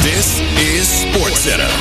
This is SportsCenter.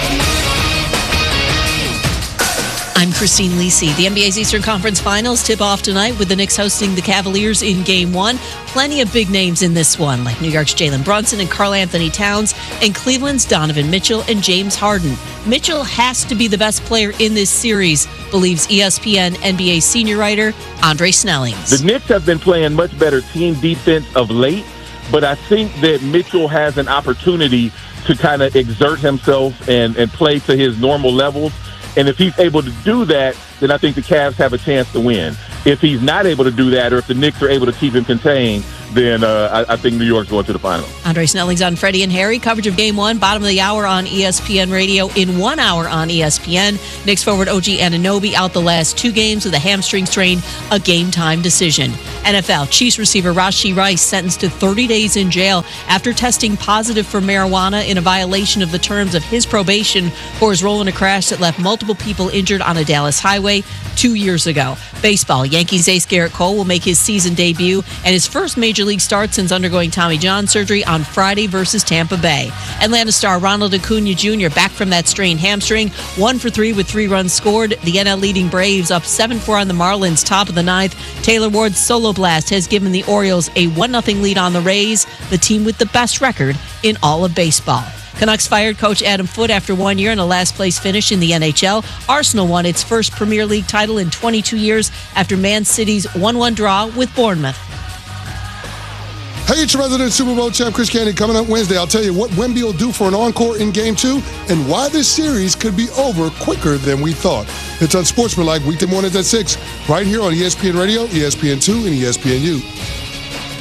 I'm Christine Lisi. The NBA's Eastern Conference Finals tip off tonight with the Knicks hosting the Cavaliers in Game 1. Plenty of big names in this one, like New York's Jalen Brunson and Karl-Anthony Towns, and Cleveland's Donovan Mitchell and James Harden. Mitchell has to be the best player in this series, believes ESPN NBA senior writer Andre Snellings. The Knicks have been playing much better team defense of late, but I think that Mitchell has an opportunity to kind of exert himself and play to his normal levels. And if he's able to do that, then I think the Cavs have a chance to win. If he's not able to do that, or if the Knicks are able to keep him contained, then I think New York's going to the finals. Andre Snellings on Freddie and Harry. Coverage of Game 1, bottom of the hour on ESPN Radio, in 1 hour on ESPN. Knicks forward OG Anunoby out the last 2 games with a hamstring strain, a game-time decision. NFL, Chiefs receiver Rashee Rice sentenced to 30 days in jail after testing positive for marijuana in a violation of the terms of his probation for his role in a crash that left multiple people injured on a Dallas highway 2 years ago. Baseball, Yankees ace Garrett Cole will make his season debut and his first major league start since undergoing Tommy John surgery on Friday versus Tampa Bay. Atlanta star Ronald Acuna Jr. back from that strained hamstring, 1 for 3 with 3 runs scored. The NL leading Braves up 7-4 on the Marlins, top of the 9th. Taylor Ward's solo blast has given the Orioles a 1-0 lead on the Rays, the team with the best record in all of baseball. Canucks fired coach Adam Foote after 1 year and a last-place finish in the NHL. Arsenal won its first Premier League title in 22 years after Man City's 1-1 draw with Bournemouth. Hey, it's your resident Super Bowl champ, Chris Candy. Coming up Wednesday, I'll tell you what Wemby will do for an encore in Game 2 and why this series could be over quicker than we thought. It's Unsportsmanlike, weekday mornings at 6, right here on ESPN Radio, ESPN2, and ESPNU.